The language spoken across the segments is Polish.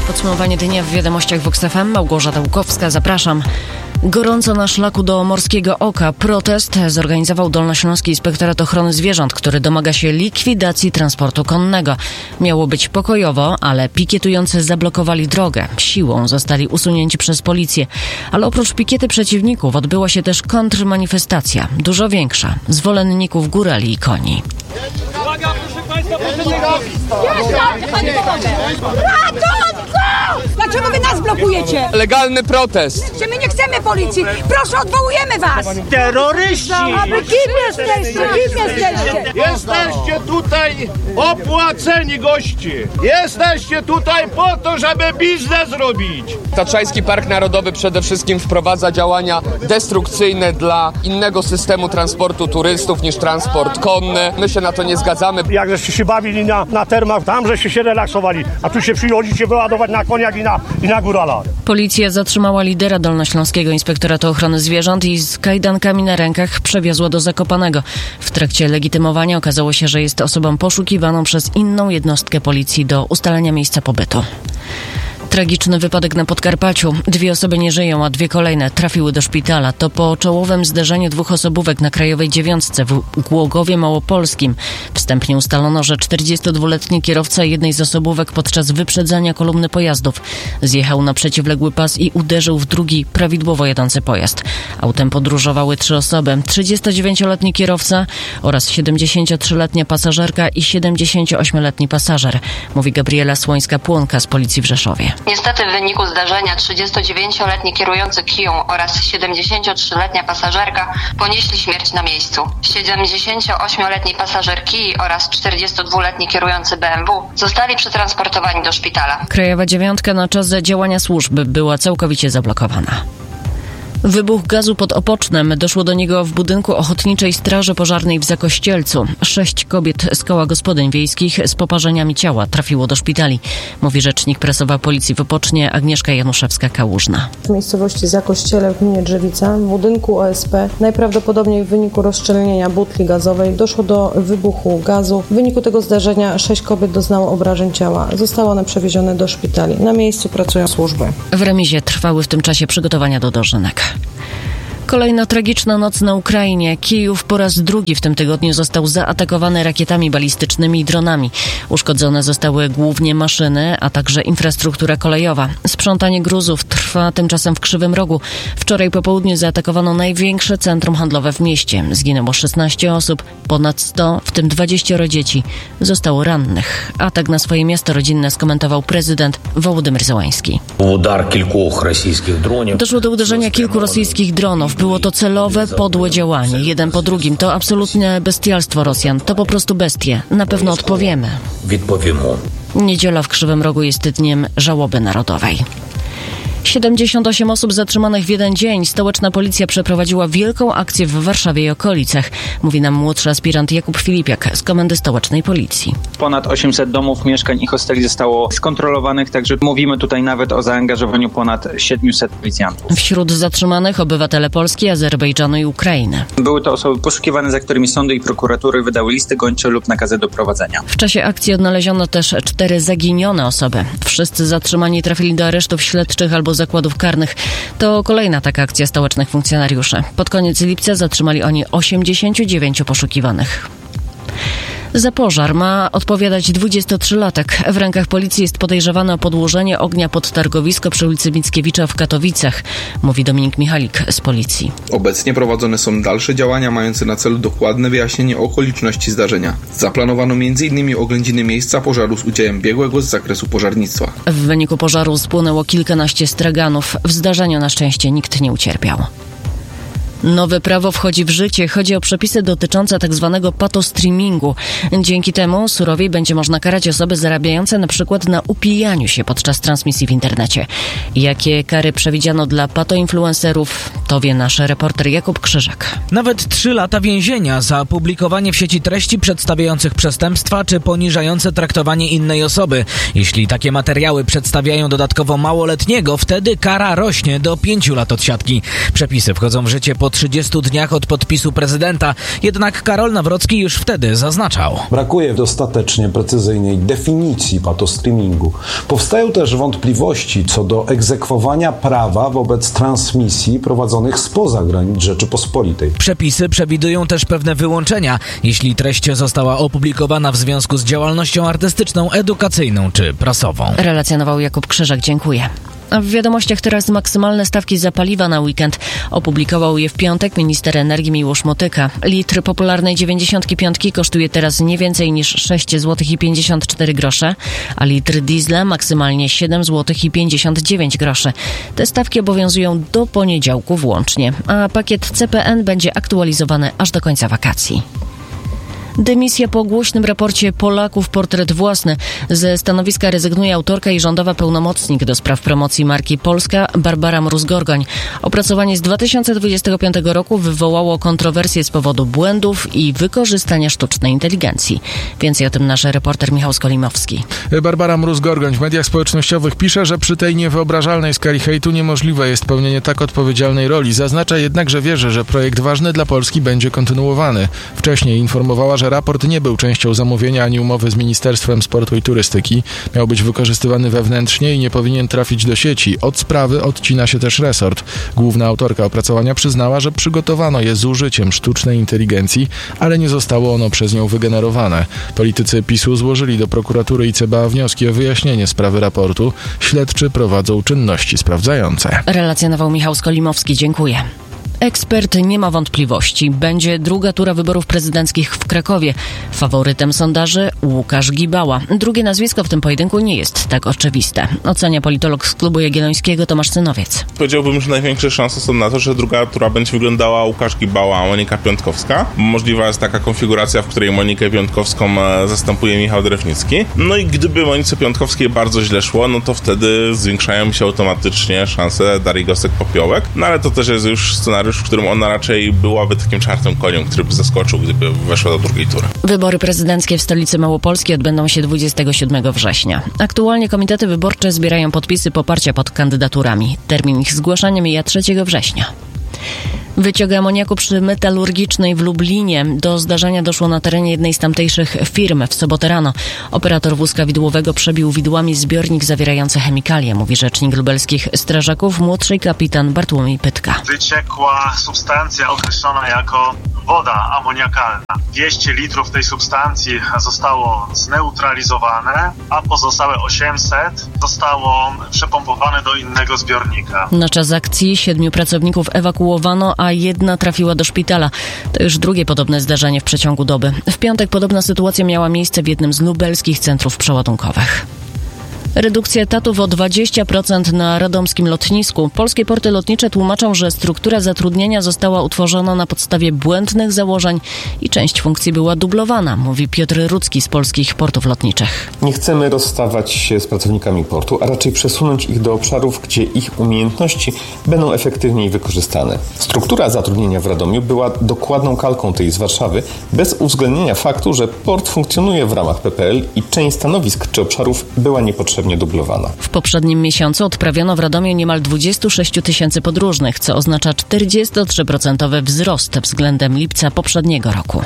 Podsumowanie dnia w wiadomościach Vox FM. Małgorzata Łukowska, zapraszam. Gorąco na szlaku do Morskiego Oka. Protest zorganizował Dolnośląski Inspektorat Ochrony Zwierząt, który domaga się likwidacji transportu konnego. Miało być pokojowo, ale pikietujący zablokowali drogę. Siłą zostali usunięci przez policję. Ale oprócz pikiety przeciwników odbyła się też kontrmanifestacja. Dużo większa. Zwolenników górali i koni. Uwaga, proszę Państwa, Dlaczego wy nas blokujecie? Legalny protest. Że my nie chcemy policji. Proszę, odwołujemy was. terroryści! A wy kim jesteście? Kim jesteście? Jesteście tutaj opłaceni goście. Jesteście tutaj po to, żeby biznes robić. Tatrzański Park Narodowy przede wszystkim wprowadza działania destrukcyjne dla innego systemu transportu turystów niż transport konny. My się na to nie zgadzamy. Jak żeście się bawili na termach, tam żeście się relaksowali, a tu się przychodzicie wyładować na koniach i na góralach. Policja zatrzymała lidera Dolnośląskiego Inspektoratu Ochrony Zwierząt i z kajdankami na rękach przewiozła do Zakopanego. W trakcie legitymowania okazało się, że jest osobą poszukiwaną przez inną jednostkę policji do ustalenia miejsca pobytu. Tragiczny wypadek na Podkarpaciu. 2 osoby nie żyją, a 2 kolejne trafiły do szpitala. To po czołowym zderzeniu 2 osobówek na Krajowej 9 w Głogowie Małopolskim. Wstępnie ustalono, że 42-letni kierowca jednej z osobówek podczas wyprzedzania kolumny pojazdów zjechał na przeciwległy pas i uderzył w drugi prawidłowo jadący pojazd. Autem podróżowały 3 osoby. 39-letni kierowca oraz 73-letnia pasażerka i 78-letni pasażer, mówi Gabriela Słońska-Płonka z Policji w Rzeszowie. Niestety w wyniku zdarzenia 39-letni kierujący Kiją oraz 73-letnia pasażerka ponieśli śmierć na miejscu. 78-letni pasażer Kii oraz 42-letni kierujący BMW zostali przetransportowani do szpitala. Krajowa 9 na czas działania służby była całkowicie zablokowana. Wybuch gazu pod Opocznem. Doszło do niego w budynku Ochotniczej Straży Pożarnej w Zakościelcu. 6 kobiet z koła gospodyń wiejskich z poparzeniami ciała trafiło do szpitali, mówi rzecznik prasowa Policji w Opocznie Agnieszka Januszewska-Kałużna. W miejscowości Zakościele w gminie Drzewica w budynku OSP najprawdopodobniej w wyniku rozszczelnienia butli gazowej doszło do wybuchu gazu. W wyniku tego zdarzenia 6 kobiet doznało obrażeń ciała. Zostały one przewiezione do szpitali. Na miejscu pracują służby. W remizie trwały w tym czasie przygotowania do dożynek. Kolejna tragiczna noc na Ukrainie. Kijów po raz drugi w tym tygodniu został zaatakowany rakietami balistycznymi i dronami. Uszkodzone zostały głównie maszyny, a także infrastruktura kolejowa. Sprzątanie gruzów trwa tymczasem w Krzywym Rogu. Wczoraj po południu zaatakowano największe centrum handlowe w mieście. Zginęło 16 osób, ponad 100, w tym 20 dzieci. Zostało rannych. Atak na swoje miasto rodzinne skomentował prezydent Wołodymyr Zełański. Doszło do uderzenia kilku rosyjskich dronów. Było to celowe, podłe działanie. Jeden po drugim. To absolutne bestialstwo Rosjan. To po prostu bestie. Na pewno odpowiemy. Niedziela w Krzywym Rogu jest dniem żałoby narodowej. 78 osób zatrzymanych w jeden dzień. Stołeczna policja przeprowadziła wielką akcję w Warszawie i okolicach. Mówi nam młodszy aspirant Jakub Filipiak z Komendy Stołecznej Policji. Ponad 800 domów, mieszkań i hosteli zostało skontrolowanych, także mówimy tutaj nawet o zaangażowaniu ponad 700 policjantów. Wśród zatrzymanych obywatele Polski, Azerbejdżanu i Ukrainy. Były to osoby poszukiwane, za którymi sądy i prokuratury wydały listy gończe lub nakazy doprowadzenia. W czasie akcji odnaleziono też 4 zaginione osoby. Wszyscy zatrzymani trafili do aresztów śledczych albo zakładów karnych. To kolejna taka akcja stołecznych funkcjonariuszy. Pod koniec lipca zatrzymali oni 89 poszukiwanych. Za pożar ma odpowiadać 23-latek. W rękach policji jest podejrzewany o podłożenie ognia pod targowisko przy ulicy Mickiewicza w Katowicach, mówi Dominik Michalik z Policji. Obecnie prowadzone są dalsze działania mające na celu dokładne wyjaśnienie okoliczności zdarzenia. Zaplanowano m.in. oględziny miejsca pożaru z udziałem biegłego z zakresu pożarnictwa. W wyniku pożaru spłonęło kilkanaście straganów. W zdarzeniu na szczęście nikt nie ucierpiał. Nowe prawo wchodzi w życie. Chodzi o przepisy dotyczące tzw. patostreamingu. Dzięki temu surowiej będzie można karać osoby zarabiające na przykład na upijaniu się podczas transmisji w internecie. Jakie kary przewidziano dla patoinfluencerów, to wie nasz reporter Jakub Krzyżak. Nawet 3 lata więzienia za publikowanie w sieci treści przedstawiających przestępstwa czy poniżające traktowanie innej osoby. Jeśli takie materiały przedstawiają dodatkowo małoletniego, wtedy kara rośnie do 5 lat odsiadki. Przepisy wchodzą w życie po 30 dniach od podpisu prezydenta. Jednak Karol Nawrocki już wtedy zaznaczał. Brakuje dostatecznie precyzyjnej definicji patostreamingu. Powstają też wątpliwości co do egzekwowania prawa wobec transmisji prowadzonych spoza granic Rzeczypospolitej. Przepisy przewidują też pewne wyłączenia, jeśli treść została opublikowana w związku z działalnością artystyczną, edukacyjną czy prasową. Relacjonował Jakub Krzyżak, dziękuję. A w wiadomościach teraz maksymalne stawki za paliwa na weekend. Opublikował je w piątek minister energii Miłosz Motyka. Litr popularnej 95 kosztuje teraz nie więcej niż 6,54 zł, a litr diesla maksymalnie 7,59 zł. Te stawki obowiązują do poniedziałku włącznie, a pakiet CPN będzie aktualizowany aż do końca wakacji. Dymisja po głośnym raporcie Polaków Portret Własny. Ze stanowiska rezygnuje autorka i rządowa pełnomocnik do spraw promocji marki Polska Barbara Mróz-Gorgoń. Opracowanie z 2025 roku wywołało kontrowersje z powodu błędów i wykorzystania sztucznej inteligencji. Więcej o tym nasz reporter Michał Skolimowski. Barbara Mróz-Gorgoń w mediach społecznościowych pisze, że przy tej niewyobrażalnej skali hejtu niemożliwe jest pełnienie tak odpowiedzialnej roli. Zaznacza jednak, że wierzy, że projekt ważny dla Polski będzie kontynuowany. Wcześniej informowała, że raport nie był częścią zamówienia ani umowy z Ministerstwem Sportu i Turystyki. Miał być wykorzystywany wewnętrznie i nie powinien trafić do sieci. Od sprawy odcina się też resort. Główna autorka opracowania przyznała, że przygotowano je z użyciem sztucznej inteligencji, ale nie zostało ono przez nią wygenerowane. Politycy PiS-u złożyli do prokuratury i CBA wnioski o wyjaśnienie sprawy raportu. Śledczy prowadzą czynności sprawdzające. Relacjonował Michał Skolimowski, dziękuję. Ekspert nie ma wątpliwości. Będzie druga tura wyborów prezydenckich w Krakowie. Faworytem sondaży Łukasz Gibała. Drugie nazwisko w tym pojedynku nie jest tak oczywiste. Ocenia politolog z Klubu Jagiellońskiego Tomasz Synowiec. Powiedziałbym, że największe szanse są na to, że druga tura będzie wyglądała Łukasz Gibała, a Monika Piątkowska. Możliwa jest taka konfiguracja, w której Monikę Piątkowską zastępuje Michał Drewnicki. No i gdyby Monice Piątkowskiej bardzo źle szło, no to wtedy zwiększają się automatycznie szanse Darii Gosek-Popiołek. No ale to też jest już scenariusz, w którym ona raczej byłaby takim czarnym koniem, który by zaskoczył, gdyby weszła do drugiej tury. Wybory prezydenckie w stolicy Małopolski odbędą się 27 września. Aktualnie komitety wyborcze zbierają podpisy poparcia pod kandydaturami. Termin ich zgłaszania mija 3 września. Wyciąg amoniaku przy metalurgicznej w Lublinie. Do zdarzenia doszło na terenie jednej z tamtejszych firm w sobotę rano. Operator wózka widłowego przebił widłami zbiornik zawierający chemikalie, mówi rzecznik lubelskich strażaków, młodszy kapitan Bartłomiej Pytka. Wyciekła substancja określona jako woda amoniakalna. 200 litrów tej substancji zostało zneutralizowane, a pozostałe 800 zostało przepompowane do innego zbiornika. Na czas akcji 7 pracowników ewakuowano, a 1 trafiła do szpitala. To już drugie podobne zdarzenie w przeciągu doby. W piątek podobna sytuacja miała miejsce w jednym z lubelskich centrów przeładunkowych. Redukcja etatów o 20% na radomskim lotnisku. Polskie porty lotnicze tłumaczą, że struktura zatrudnienia została utworzona na podstawie błędnych założeń i część funkcji była dublowana, mówi Piotr Rudzki z Polskich Portów Lotniczych. Nie chcemy rozstawać się z pracownikami portu, a raczej przesunąć ich do obszarów, gdzie ich umiejętności będą efektywniej wykorzystane. Struktura zatrudnienia w Radomiu była dokładną kalką tej z Warszawy, bez uwzględnienia faktu, że port funkcjonuje w ramach PPL i część stanowisk czy obszarów była niepotrzebna dublowana. W poprzednim miesiącu odprawiono w Radomiu niemal 26 000 podróżnych, co oznacza 43% wzrost względem lipca poprzedniego roku.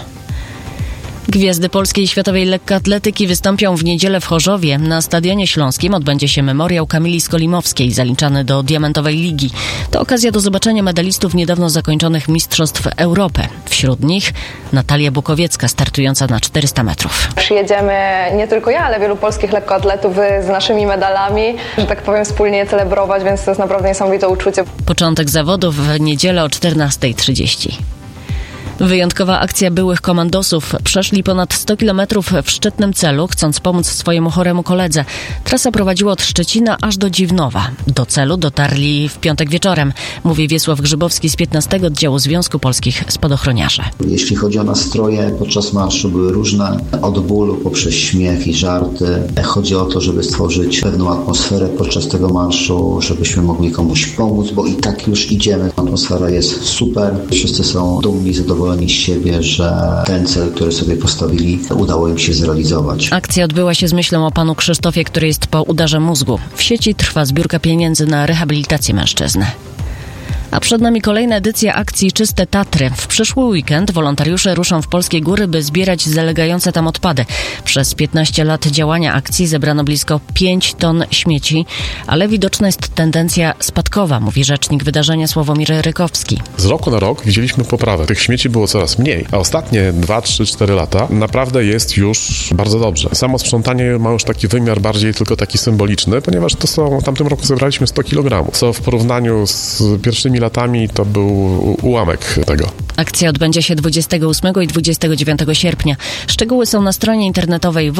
Gwiazdy polskiej i światowej lekkoatletyki wystąpią w niedzielę w Chorzowie. Na Stadionie Śląskim odbędzie się memoriał Kamili Skolimowskiej, zaliczany do Diamentowej Ligi. To okazja do zobaczenia medalistów niedawno zakończonych Mistrzostw Europy. Wśród nich Natalia Bukowiecka, startująca na 400 metrów. Przyjedziemy nie tylko ja, ale wielu polskich lekkoatletów z naszymi medalami, że tak powiem, wspólnie je celebrować, więc to jest naprawdę niesamowite uczucie. Początek zawodów w niedzielę o 14:30. Wyjątkowa akcja byłych komandosów. Przeszli ponad 100 kilometrów w szczytnym celu, chcąc pomóc swojemu choremu koledze. Trasa prowadziła od Szczecina aż do Dziwnowa. Do celu dotarli w piątek wieczorem, mówi Wiesław Grzybowski z 15 Oddziału Związku Polskich Spadochroniarzy. Jeśli chodzi o nastroje, podczas marszu były różne, od bólu poprzez śmiech i żarty. Chodzi o to, żeby stworzyć pewną atmosferę podczas tego marszu, żebyśmy mogli komuś pomóc, bo i tak już idziemy. Atmosfera jest super, wszyscy są dumni, zadowoleni z siebie, że ten cel, który sobie postawili, udało im się zrealizować. Akcja odbyła się z myślą o panu Krzysztofie, który jest po udarze mózgu. W sieci trwa zbiórka pieniędzy na rehabilitację mężczyzny. A przed nami kolejna edycja akcji Czyste Tatry. W przyszły weekend wolontariusze ruszą w polskie góry, by zbierać zalegające tam odpady. Przez 15 lat działania akcji zebrano blisko 5 ton śmieci, ale widoczna jest tendencja spadkowa, mówi rzecznik wydarzenia Sławomir Rykowski. Z roku na rok widzieliśmy poprawę. Tych śmieci było coraz mniej, a ostatnie 2, 3, 4 lata naprawdę jest już bardzo dobrze. Samo sprzątanie ma już taki wymiar bardziej tylko taki symboliczny, ponieważ w tamtym roku zebraliśmy 100 kg, co w porównaniu z pierwszymi latami to był ułamek tego. Akcja odbędzie się 28 i 29 sierpnia. Szczegóły są na stronie internetowej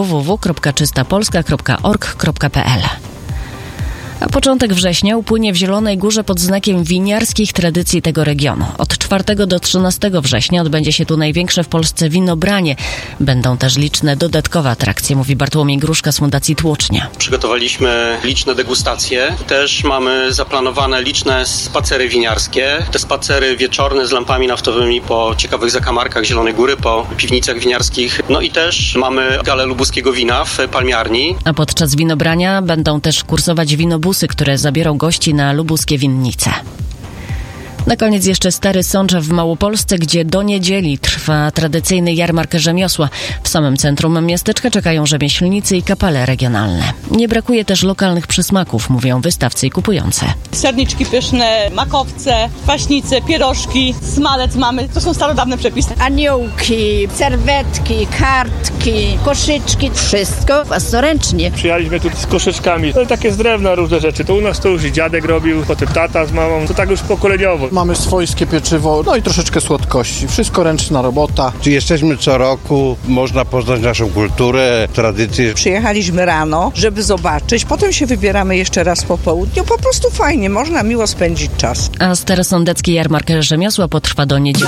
www.czystapolska.org.pl. A początek września upłynie w Zielonej Górze pod znakiem winiarskich tradycji tego regionu. Od 4 do 13 września odbędzie się tu największe w Polsce winobranie. Będą też liczne dodatkowe atrakcje, mówi Bartłomiej Gruszka z Fundacji Tłocznia. Przygotowaliśmy liczne degustacje. Też mamy zaplanowane liczne spacery winiarskie. Te spacery wieczorne z lampami naftowymi po ciekawych zakamarkach Zielonej Góry, po piwnicach winiarskich. No i też mamy galę lubuskiego wina w palmiarni. A podczas winobrania będą też kursować winobusy, które zabiorą gości na lubuskie winnice. Na koniec jeszcze Stary Sączew w Małopolsce, gdzie do niedzieli trwa tradycyjny jarmark rzemiosła. W samym centrum miasteczka czekają rzemieślnicy i kapele regionalne. Nie brakuje też lokalnych przysmaków, mówią wystawcy i kupujące. Serniczki pyszne, makowce, kwaśnice, pierożki, smalec mamy. To są starodawne przepisy. Aniołki, serwetki, kartki, koszyczki. Wszystko własnoręcznie. Przyjechaliśmy tu z koszyczkami. To takie z drewna różne rzeczy. To u nas to już i dziadek robił, potem tata z mamą. To tak już pokoleniowo. Mamy swojskie pieczywo, no i troszeczkę słodkości. Wszystko ręczna robota. Jesteśmy co roku, można poznać naszą kulturę, tradycję. Przyjechaliśmy rano, żeby zobaczyć, potem się wybieramy jeszcze raz po południu. Po prostu fajnie, można miło spędzić czas. A starosądecki jarmark rzemiosła potrwa do niedzieli.